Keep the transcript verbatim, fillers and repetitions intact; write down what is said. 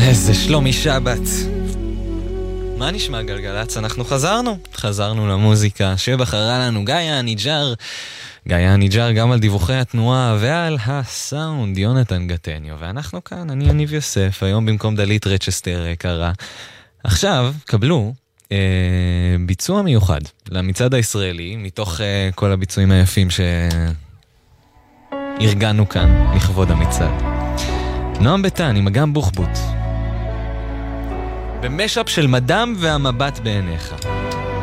איזה שלומי שבת. מה נשמע גלגלץ? אנחנו חזרנו. חזרנו למוזיקה שבחרה לנו גאיה ניג'ר. גאיה ניג'ר גם על דיווחי התנועה ועל הסאונד יונתן גטניו. ואנחנו כאן, אני יניב יוסף, היום במקום דלית רצ'סטר קרה. עכשיו, קבלו אה, ביצוע מיוחד למצעד הישראלי, מתוך אה, כל הביצועים היפים שארגנו כאן לכבוד המצעד. נועם ביתן עם אגם בוחבוט. במשאפ של מדם והמבט בעיניך.